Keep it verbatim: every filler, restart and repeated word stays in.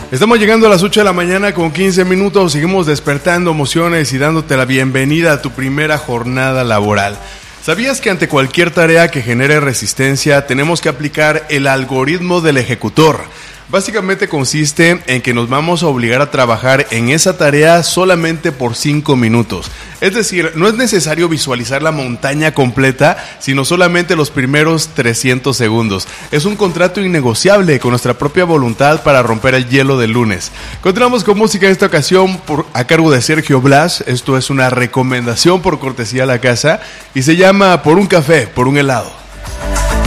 Estamos llegando a las ocho de la mañana con quince minutos, seguimos despertando emociones y dándote la bienvenida a tu primera jornada laboral. ¿Sabías que ante cualquier tarea que genere resistencia tenemos que aplicar el algoritmo del ejecutor? Básicamente consiste en que nos vamos a obligar a trabajar en esa tarea solamente por cinco minutos. Es decir, no es necesario visualizar la montaña completa, sino solamente los primeros trescientos segundos. Es un contrato innegociable con nuestra propia voluntad para romper el hielo del lunes. Continuamos con música en esta ocasión por, a cargo de Sergio Blas. Esto es una recomendación por cortesía de la casa y se llama Por un café, por un helado.